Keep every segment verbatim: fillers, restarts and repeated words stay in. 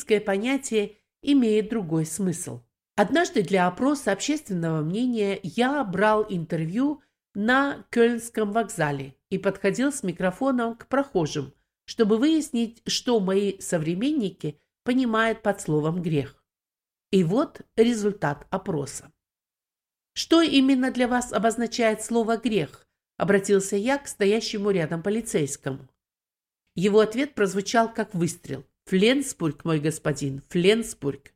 еврейское понятие имеет другой смысл. Однажды для опроса общественного мнения я брал интервью на Кёльнском вокзале и подходил с микрофоном к прохожим, чтобы выяснить, что мои современники понимают под словом «грех». И вот результат опроса. «Что именно для вас обозначает слово «грех»?» – обратился я к стоящему рядом полицейскому. Его ответ прозвучал как выстрел. «Фленсбург, мой господин, Фленсбург».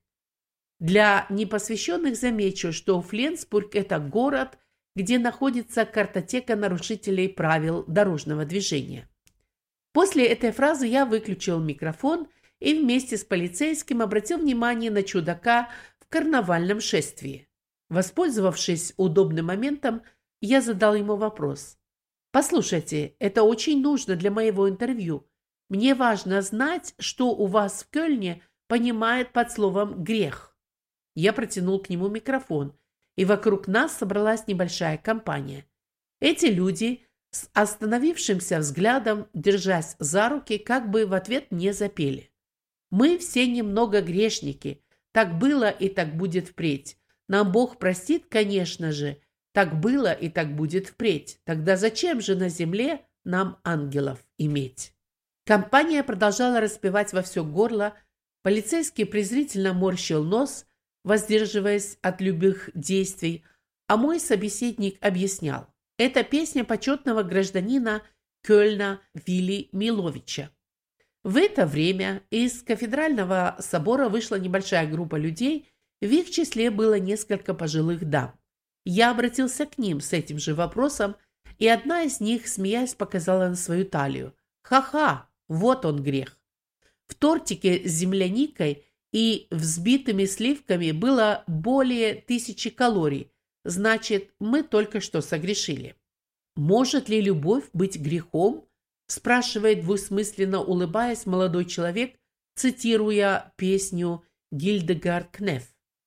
Для непосвященных замечу, что Фленсбург – это город, где находится картотека нарушителей правил дорожного движения. После этой фразы я выключил микрофон и вместе с полицейским обратил внимание на чудака в карнавальном шествии. Воспользовавшись удобным моментом, я задал ему вопрос. «Послушайте, это очень нужно для моего интервью. Мне важно знать, что у вас в Кёльне понимают под словом «грех». Я протянул к нему микрофон, и вокруг нас собралась небольшая компания. Эти люди с остановившимся взглядом, держась за руки, как бы в ответ мне запели. «Мы все немного грешники. Так было и так будет впредь. Нам Бог простит, конечно же. Так было и так будет впредь. Тогда зачем же на земле нам ангелов иметь?» Компания продолжала распевать во все горло. Полицейский презрительно морщил нос, воздерживаясь от любых действий, а мой собеседник объяснял. Это песня почетного гражданина Кёльна Вилли Миловича. В это время из кафедрального собора вышла небольшая группа людей, в их числе было несколько пожилых дам. Я обратился к ним с этим же вопросом, и одна из них, смеясь, показала на свою талию. «Ха-ха, вот он грех». В тортике с земляникой и взбитыми сливками было более тысячи калорий, значит, мы только что согрешили. «Может ли любовь быть грехом?» – спрашивает двусмысленно улыбаясь молодой человек, цитируя песню Гильдегард Кнеф.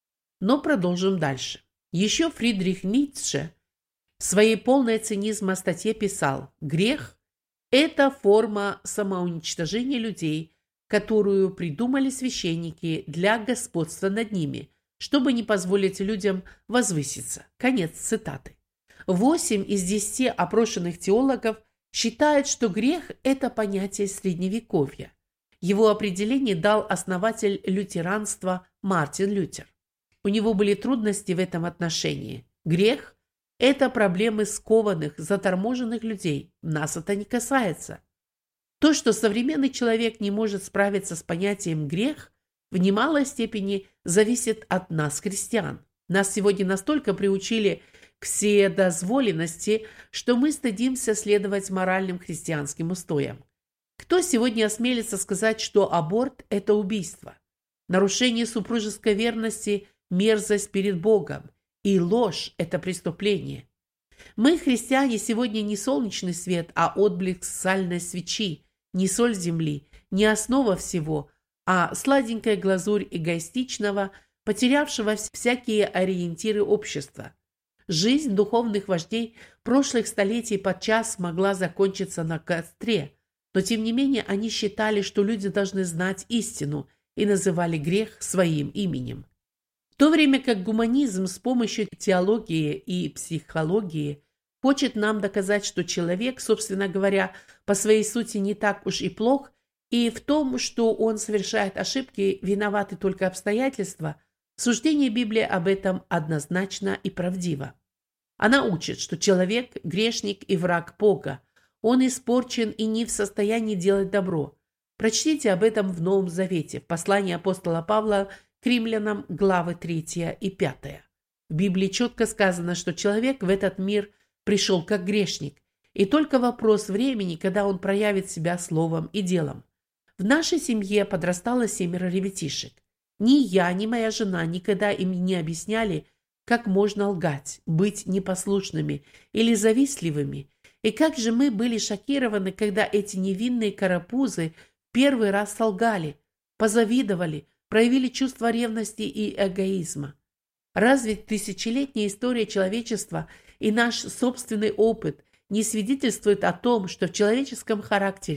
Но продолжим дальше. Еще Фридрих Ницше в своей полной цинизма статье писал: «Грех – это форма самоуничтожения людей, которую придумали священники для господства над ними, чтобы не позволить людям возвыситься». Конец цитаты. Восемь из десяти опрошенных теологов считают, что грех – это понятие Средневековья. Его определение дал основатель лютеранства Мартин Лютер. У него были трудности в этом отношении. Грех – это проблемы скованных, заторможенных людей. Нас это не касается. То, что современный человек не может справиться с понятием «грех», в немалой степени зависит от нас, христиан. Нас сегодня настолько приучили к вседозволенности, что мы стыдимся следовать моральным христианским устоям. Кто сегодня осмелится сказать, что аборт – это убийство? Нарушение супружеской верности – мерзость перед Богом, и ложь – это преступление. Мы, христиане, сегодня не солнечный свет, а отблеск сальной свечи, не соль земли, не основа всего, а сладенькая глазурь эгоистичного, потерявшего всякие ориентиры общества. Жизнь духовных вождей прошлых столетий подчас могла закончиться на костре, но тем не менее они считали, что люди должны знать истину, и называли грех своим именем. В то время как гуманизм с помощью теологии и психологии хочет нам доказать, что человек, собственно говоря, по своей сути не так уж и плох, и в том, что он совершает ошибки, виноваты только обстоятельства, суждение Библии об этом однозначно и правдиво. Она учит, что человек – грешник и враг Бога. Он испорчен и не в состоянии делать добро. Прочтите об этом в Новом Завете, в послании апостола Павла к римлянам, главы третья и пятая. В Библии четко сказано, что человек в этот мир пришел как грешник, и только вопрос времени, когда он проявит себя словом и делом. В нашей семье подрастало семеро ребятишек. Ни я, ни моя жена никогда им не объясняли, как можно лгать, быть непослушными или завистливыми. И как же мы были шокированы, когда эти невинные карапузы первый раз солгали, позавидовали, проявили чувство ревности и эгоизма. Разве тысячелетняя история человечества и наш собственный опыт не свидетельствуют о том, что в человеческом характере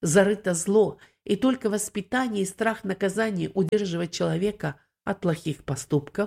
зарыто зло, и только воспитание и страх наказания удерживают человека от плохих поступков?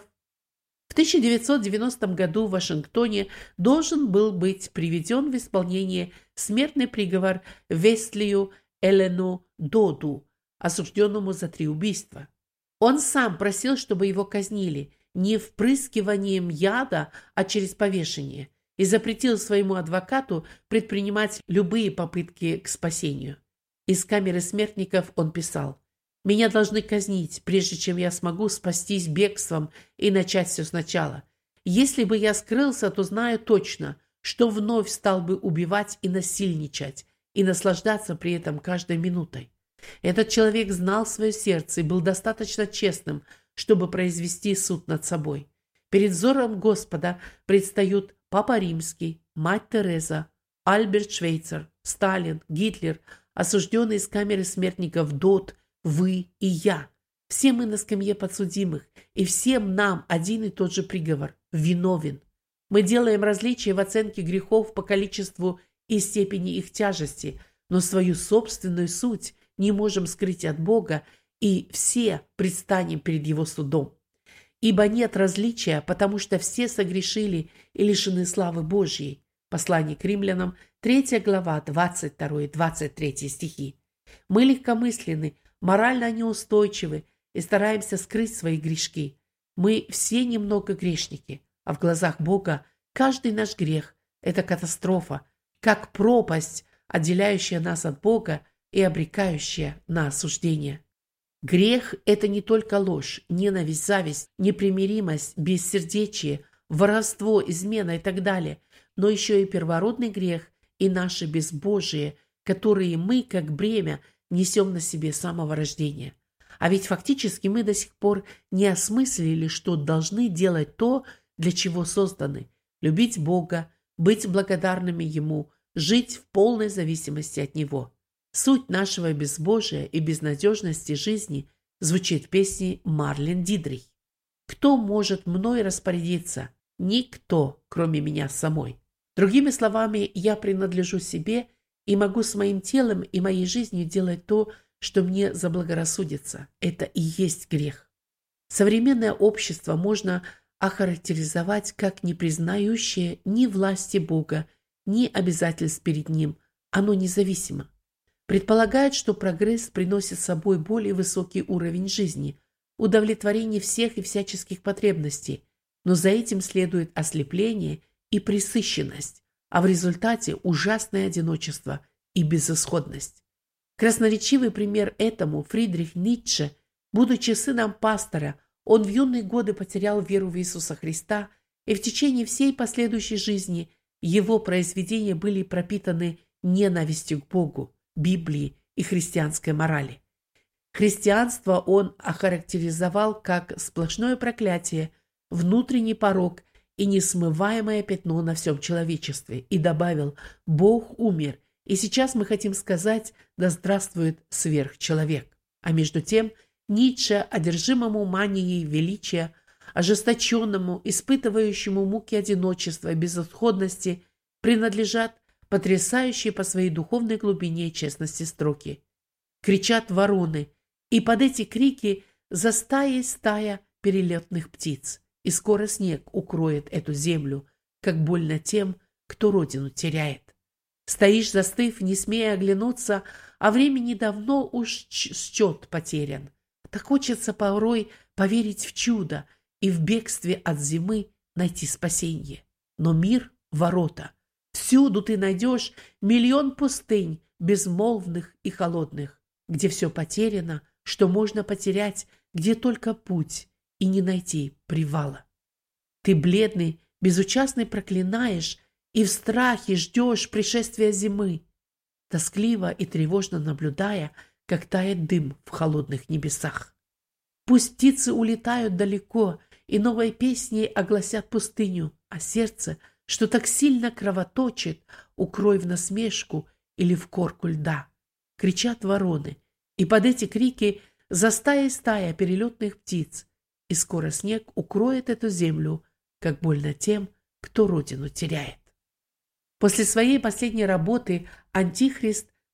В тысяча девятьсот девяностом году в Вашингтоне должен был быть приведен в исполнение смертный приговор Веслию Элену Доду, осужденному за три убийства. Он сам просил, чтобы его казнили не впрыскиванием яда, а через повешение, и запретил своему адвокату предпринимать любые попытки к спасению. Из камеры смертников он писал: «Меня должны казнить, прежде чем я смогу спастись бегством и начать все сначала. Если бы я скрылся, то знаю точно, что вновь стал бы убивать и насильничать, и наслаждаться при этом каждой минутой. Этот человек знал свое сердце и был достаточно честным, чтобы произвести суд над собой. Перед взором Господа предстают Папа Римский, Мать Тереза, Альберт Швейцер, Сталин, Гитлер, осужденный из камеры смертников Дод, вы и я. Все мы на скамье подсудимых, и всем нам один и тот же приговор – виновен. Мы делаем различия в оценке грехов по количеству и степени их тяжести, но свою собственную суть не можем скрыть от Бога, и все предстанем перед Его судом. Ибо нет различия, потому что все согрешили и лишены славы Божьей». Послание к римлянам, третья глава, двадцать второй и двадцать третий стихи. Мы легкомысленны, морально неустойчивы и стараемся скрыть свои грешки. Мы все немного грешники, а в глазах Бога каждый наш грех – это катастрофа, как пропасть, отделяющая нас от Бога и обрекающая на осуждение. Грех – это не только ложь, ненависть, зависть, непримиримость, бессердечие, воровство, измена и так далее, но еще и первородный грех и наше безбожие, которые мы, как бремя, несем на себе с самого рождения. А ведь фактически мы до сих пор не осмыслили, что должны делать то, для чего созданы – любить Бога, быть благодарными Ему, жить в полной зависимости от Него. Суть нашего безбожия и безнадежности жизни звучит в песне Марлен Дитрих. «Кто может мной распорядиться? Никто, кроме меня самой». Другими словами, я принадлежу себе и могу с моим телом и моей жизнью делать то, что мне заблагорассудится. Это и есть грех. Современное общество можно охарактеризовать как не признающее ни власти Бога, ни обязательств перед Ним. Оно независимо. Предполагает, что прогресс приносит с собой более высокий уровень жизни, удовлетворение всех и всяческих потребностей, но за этим следует ослепление и пресыщенность, а в результате ужасное одиночество и безысходность. Красноречивый пример этому Фридрих Ницше. Будучи сыном пастора, он в юные годы потерял веру в Иисуса Христа, и в течение всей последующей жизни его произведения были пропитаны ненавистью к Богу, Библии и христианской морали. Христианство он охарактеризовал как сплошное проклятие, внутренний порок и несмываемое пятно на всем человечестве, и добавил: «Бог умер, и сейчас мы хотим сказать: да здравствует сверхчеловек». А между тем Ницше, одержимому манией величия, ожесточенному, испытывающему муки одиночества и безысходности, принадлежат потрясающие по своей духовной глубине и честности строки. Кричат вороны, и под эти крики за стаей стая перелетных птиц, и скоро снег укроет эту землю, как больно тем, кто родину теряет. Стоишь застыв, не смея оглянуться, а времени давно уж счет потерян. Так хочется порой поверить в чудо и в бегстве от зимы найти спасение. Но мир – ворота. Всюду ты найдешь миллион пустынь, безмолвных и холодных, где все потеряно, что можно потерять, где только путь, и не найти привала. Ты, бледный, безучастный, проклинаешь и в страхе ждешь пришествия зимы, тоскливо и тревожно наблюдая, как тает дым в холодных небесах. Пусть птицы улетают далеко, и новой песней огласят пустыню, а сердце, что так сильно кровоточит, укрой в насмешку или в корку льда. Кричат вороны, и под эти крики за стаей стая перелетных птиц, и скоро снег укроет эту землю, как больно тем, кто родину теряет. После своей последней работы «Антихрист»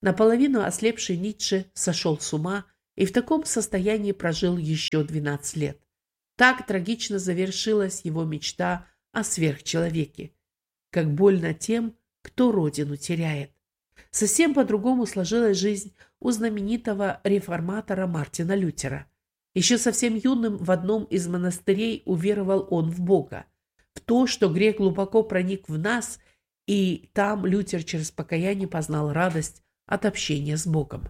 Наполовину ослепший Ницше сошел с ума и в таком состоянии прожил еще двенадцать лет. Так трагично завершилась его мечта о сверхчеловеке. Как больно тем, кто родину теряет. Совсем по-другому сложилась жизнь у знаменитого реформатора Мартина Лютера. Еще совсем юным в одном из монастырей уверовал он в Бога, в то, что грех глубоко проник в нас, и там Лютер через покаяние познал радость от общения с Богом.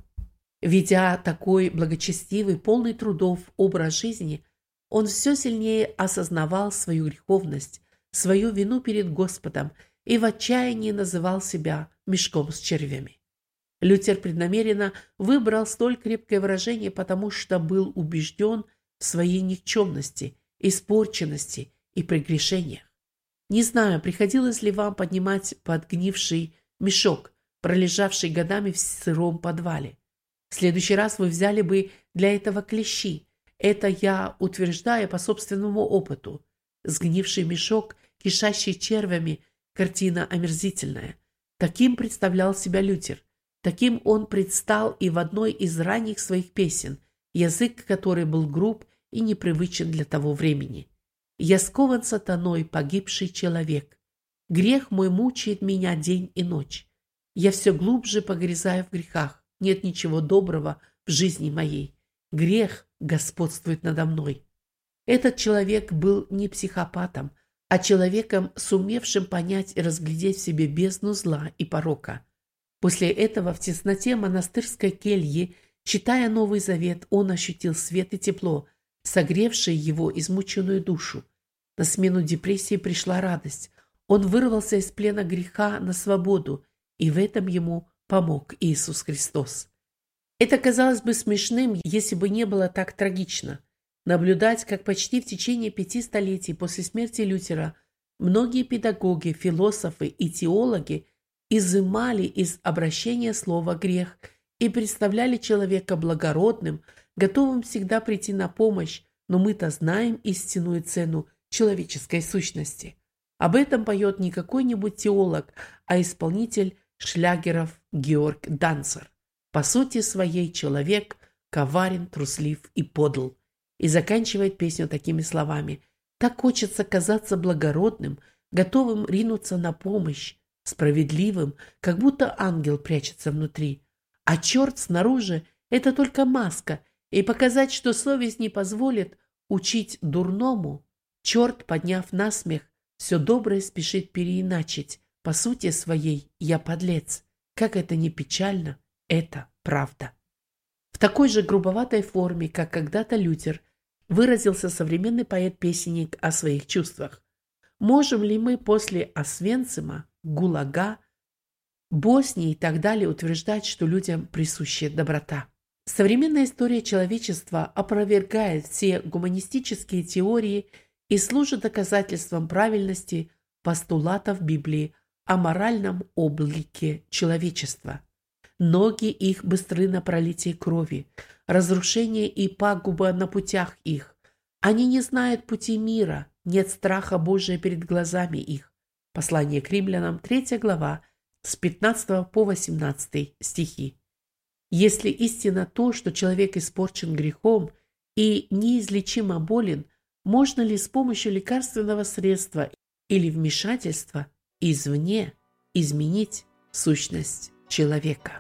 Ведя такой благочестивый, полный трудов образ жизни, он все сильнее осознавал свою греховность, свою вину перед Господом и в отчаянии называл себя мешком с червями. Лютер преднамеренно выбрал столь крепкое выражение, потому что был убежден в своей никчемности, испорченности и прегрешениях. Не знаю, приходилось ли вам поднимать подгнивший мешок, пролежавший годами в сыром подвале. В следующий раз вы взяли бы для этого клещи. Это я утверждаю по собственному опыту. Сгнивший мешок, кишащий червями, картина омерзительная. Таким представлял себя Лютер. Таким он предстал и в одной из ранних своих песен, язык которой был груб и непривычен для того времени. «Я скован сатаной, погибший человек. Грех мой мучает меня день и ночь. Я все глубже погрязаю в грехах. Нет ничего доброго в жизни моей. Грех господствует надо мной». Этот человек был не психопатом, а человеком, сумевшим понять и разглядеть в себе бездну зла и порока. После этого в тесноте монастырской кельи, читая Новый Завет, он ощутил свет и тепло, согревшие его измученную душу. На смену депрессии пришла радость. Он вырвался из плена греха на свободу, и в этом ему помог Иисус Христос. Это казалось бы смешным, если бы не было так трагично. Наблюдать, как почти в течение пяти столетий после смерти Лютера многие педагоги, философы и теологи изымали из обращения слова «грех» и представляли человека благородным, готовым всегда прийти на помощь, но мы-то знаем истинную цену человеческой сущности. Об этом поет не какой-нибудь теолог, а исполнитель шлягеров Георг Данцер. По сути своей человек коварен, труслив и подл. И заканчивает песню такими словами: «Так хочется казаться благородным, готовым ринуться на помощь, справедливым, как будто ангел прячется внутри. А черт снаружи – это только маска, и показать, что совесть не позволит учить дурному, черт, подняв насмех, все доброе спешит переиначить. По сути своей я подлец. Как это ни печально, это правда». В такой же грубоватой форме, как когда-то Лютер, выразился современный поэт-песенник о своих чувствах. Можем ли мы после Освенцима, ГУЛАГа, Боснии и так далее утверждать, что людям присуща доброта? Современная история человечества опровергает все гуманистические теории и служит доказательством правильности постулатов Библии о моральном облике человечества. Ноги их быстры на пролитие крови, разрушение и пагуба на путях их. Они не знают пути мира, нет страха Божия перед глазами их. Послание к римлянам, третья глава, с пятнадцатого по восемнадцатый стихи. Если истина то, что человек испорчен грехом и неизлечимо болен, можно ли с помощью лекарственного средства или вмешательства извне изменить сущность человека?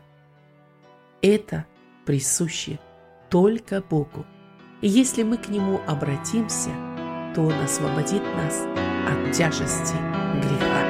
Это присуще только Богу. И если мы к Нему обратимся, то Он освободит нас от тяжести греха.